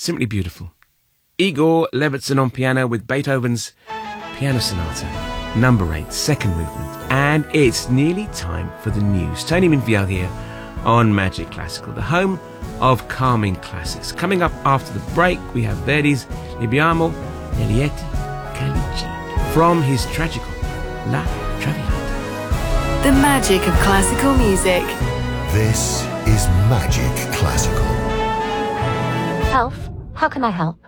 simply beautiful. Igor Levitson on piano with Beethoven's Piano Sonata, number 8, second movement. And it's nearly time for the news. Tony Minfield here on Magic Classical, the home of calming classics. Coming up after the break, we have Verdi's Libiamo Nelietti Calici from his tragical La Traviata. The magic of classical music. This is Magic Classical. Health, how can I help?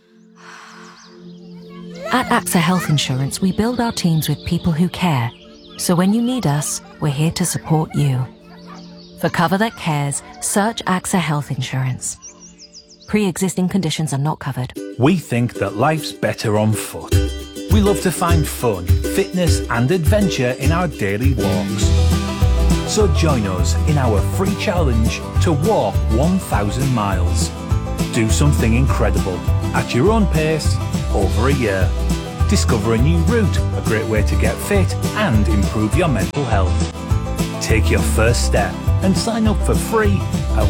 At AXA Health Insurance, we build our teams with people who care. So when you need us, we're here to support you. For cover that cares, search AXA Health Insurance. Pre-existing conditions are not covered. We think that life's better on foot. We love to find fun, fitness and adventure in our daily walks. So join us in our free challenge to walk 1,000 miles. Do something incredible at your own pace over a year. Discover a new route, a great way to get fit and improve your mental health. Take your first step and sign up for free at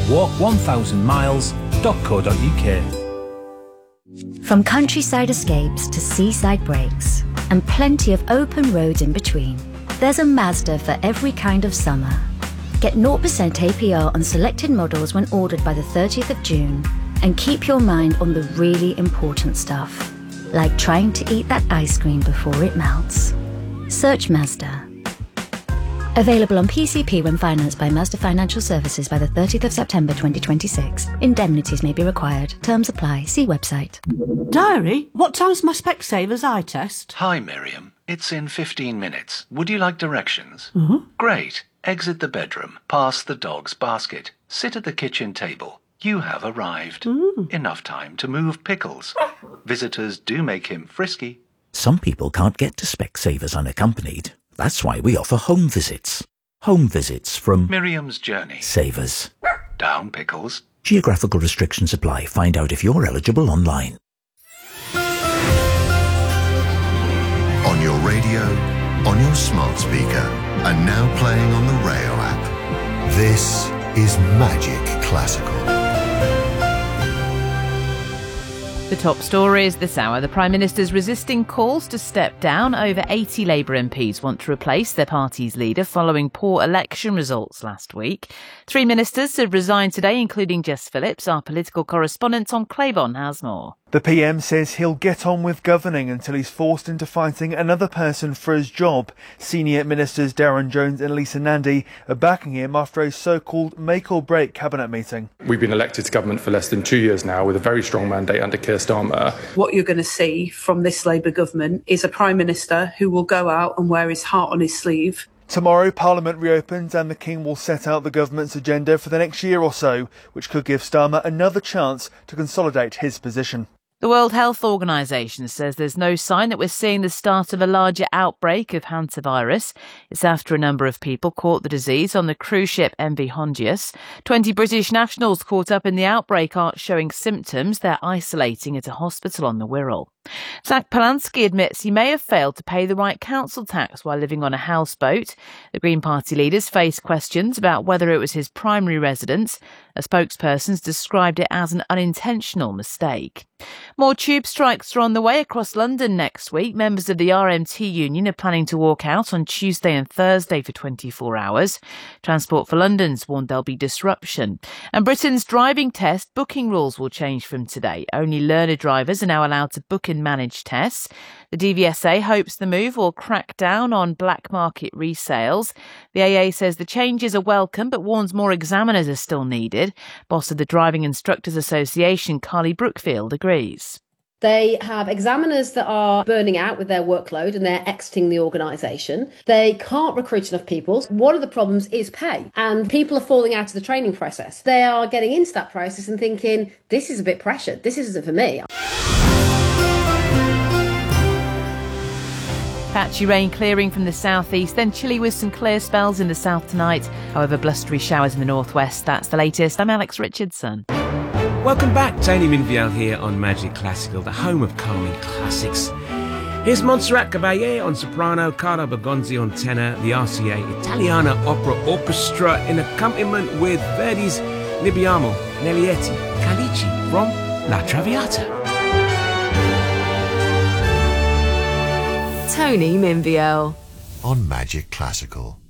walk1000miles.co.uk. From countryside escapes to seaside breaks, and plenty of open roads in between, there's a Mazda for every kind of summer. Get 0% APR on selected models when ordered by the 30th of June, and keep your mind on the really important stuff, like trying to eat that ice cream before it melts. Search Mazda. Available on PCP when financed by Mazda Financial Services by the 30th of September 2026. Indemnities may be required. Terms apply. See website. Diary, what time's my Specsavers eye test? Hi, Miriam. It's in 15 minutes. Would you like directions? Great. Exit the bedroom, past the dog's basket, sit at the kitchen table. You have arrived. Enough time to move Pickles. Visitors do make him frisky. Some people can't get to Specsavers unaccompanied. That's why we offer home visits. Home visits from Miriam's Journey. Savers. Down, Pickles. Geographical restrictions apply. Find out if you're eligible online. On your radio, on your smart speaker, and now playing on the Rayo app. This is Magic Classical. The top stories this hour. The Prime Minister's resisting calls to step down. Over 80 Labour MPs want to replace their party's leader following poor election results last week. 3 ministers have resigned today, including Jess Phillips. Our political correspondent Tom Claiborne has more. The PM says he'll get on with governing until he's forced into fighting another person for his job. Senior ministers Darren Jones and Lisa Nandy are backing him after a so-called make-or-break cabinet meeting. We've been elected to government for less than 2 years now with a very strong mandate under Keir Starmer. What you're going to see from this Labour government is a Prime Minister who will go out and wear his heart on his sleeve. Tomorrow, Parliament reopens and the King will set out the government's agenda for the next year or so, which could give Starmer another chance to consolidate his position. The World Health Organization says there's no sign that we're seeing the start of a larger outbreak of hantavirus. It's after a number of people caught the disease on the cruise ship MV Hondius. 20 British nationals caught up in the outbreak aren't showing symptoms. They're isolating at a hospital on the Wirral. Zach Polanski admits he may have failed to pay the right council tax while living on a houseboat. The Green Party leaders face questions about whether it was his primary residence. A spokesperson's described it as an unintentional mistake. More tube strikes are on the way across London next week. Members of the RMT union are planning to walk out on Tuesday and Thursday for 24 hours. Transport for London's warned there'll be disruption. And Britain's driving test booking rules will change from today. Only learner drivers are now allowed to book and manage tests. The DVSA hopes the move will crack down on black market resales. The AA says the changes are welcome but warns more examiners are still needed. Boss of the Driving Instructors Association, Carly Brookfield, agrees. They have examiners that are burning out with their workload and they're exiting the organisation. They can't recruit enough people. One of the problems is pay, and people are falling out of the training process. They are getting into that process and thinking, this is a bit pressured, this isn't for me. Patchy rain clearing from the southeast, then chilly with some clear spells in the south tonight. However, blustery showers in the northwest. That's the latest. I'm Alex Richardson. Welcome back. Tony Minfield here on Magic Classical, the home of calming classics. Here's Montserrat Caballé on soprano, Carlo Bergonzi on tenor, the RCA Italiana Opera Orchestra in accompaniment with Verdi's Libiamo Nelietti Calici from La Traviata. Tony Minviel. On Magic Classical.